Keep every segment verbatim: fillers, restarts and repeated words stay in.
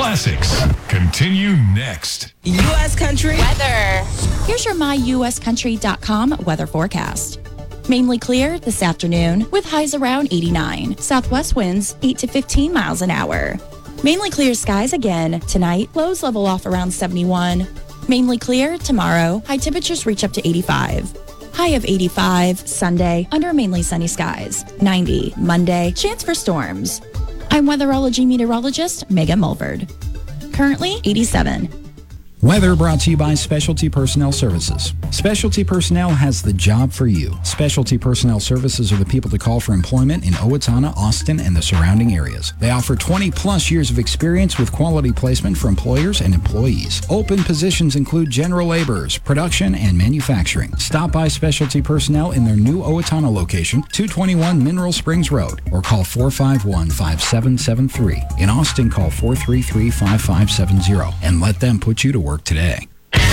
classics continue next. U S Country weather. Here's your my U S country dot com weather forecast. Mainly clear this afternoon with highs around eighty-nine. Southwest winds eight to fifteen miles an hour. Mainly clear skies again tonight. Lows level off around seventy-one. Mainly clear tomorrow. High temperatures reach up to eighty-five. High of eighty-five Sunday under mainly sunny skies. ninety Monday. Chance for storms. I'm weatherology meteorologist Megan Mulford. Currently eighty-seven. Weather brought to you by Specialty Personnel Services. Specialty Personnel has the job for you. Specialty Personnel Services are the people to call for employment in Owatonna, Austin, and the surrounding areas. They offer twenty plus years of experience with quality placement for employers and employees. Open positions include general laborers, production, and manufacturing. Stop by Specialty Personnel in their new Owatonna location, two twenty-one Mineral Springs Road, or call four five one, five seven seven three. In Austin, call four three three, five five seven zero and let them put you to work today.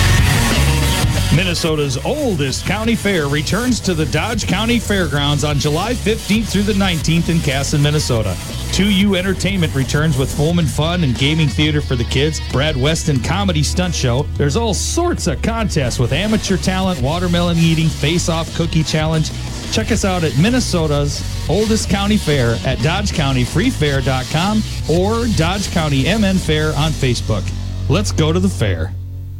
Minnesota's oldest county fair returns to the Dodge County Fairgrounds on July fifteenth through the nineteenth in Casson, Minnesota. two U Entertainment returns with Pullman Fun and Gaming Theater for the Kids, Brad Weston Comedy Stunt Show. There's all sorts of contests with amateur talent, watermelon eating, face-off cookie challenge. Check us out at Minnesota's oldest county fair at dodge county free fair dot com or Dodge County M N Fair on Facebook. Let's go to the fair.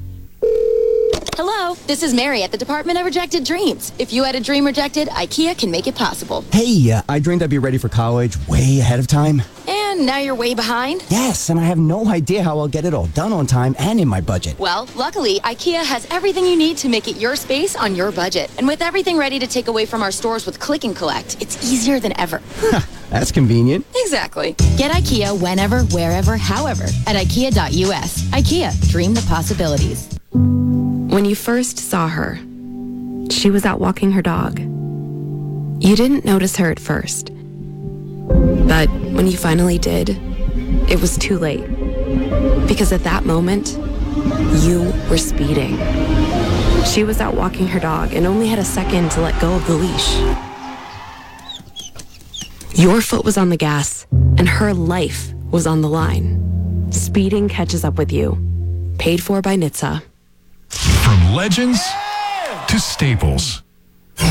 Hello, this is Mary at the Department of Rejected Dreams. If you had a dream rejected, IKEA can make it possible. Hey, uh, I dreamed I'd be ready for college way ahead of time. And now you're way behind? Yes, and I have no idea how I'll get it all done on time and in my budget. Well, luckily, IKEA has everything you need to make it your space on your budget. And with everything ready to take away from our stores with Click and Collect, it's easier than ever. That's convenient. Exactly. Get IKEA whenever, wherever, however at IKEA dot U S. IKEA, dream the possibilities. When you first saw her, she was out walking her dog. You didn't notice her at first. But when you finally did, it was too late. Because at that moment, you were speeding. She was out walking her dog and only had a second to let go of the leash. Your foot was on the gas, and her life was on the line. Speeding catches up with you. Paid for by N H T S A. From legends to staples,